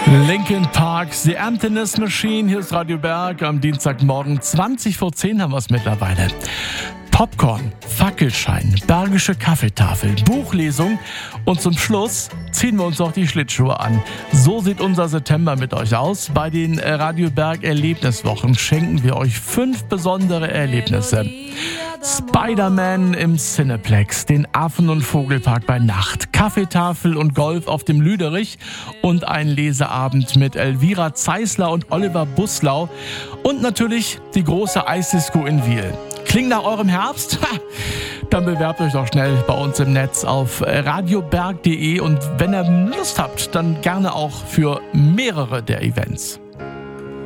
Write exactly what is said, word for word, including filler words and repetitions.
Linkin Park, The Emptiness Machine. Hier ist Radio Berg. Am Dienstagmorgen zwanzig vor zehn haben wir es mittlerweile. Popcorn, Fackelschein, Bergische Kaffeetafel, Buchlesung und zum Schluss ziehen wir uns auch die Schlittschuhe an. So sieht unser September mit euch aus. Bei den Radio Berg Erlebniswochen schenken wir euch fünf besondere Erlebnisse. Spider-Man im Cineplex, den Affen- und Vogelpark bei Nacht, Kaffeetafel und Golf auf dem Lüderich und ein Leseabend mit Elvira Zeisler und Oliver Buslau und natürlich die große Eisdisco in Wiel. Klingt nach eurem Herbst? Ha! Dann bewerbt euch doch schnell bei uns im Netz auf radioberg punkt de und wenn ihr Lust habt, dann gerne auch für mehrere der Events.